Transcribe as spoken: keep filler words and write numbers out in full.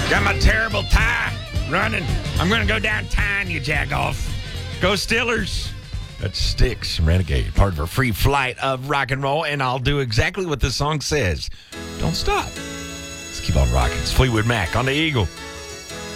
Got my terrible tie running. I'm going to go down tying you, Jagoff. Go Steelers. That's Styx, Renegade, part of our free flight of rock and roll, and I'll do exactly what the song says. Don't stop. Let's keep on rocking. It's Fleetwood Mac on the Eagle.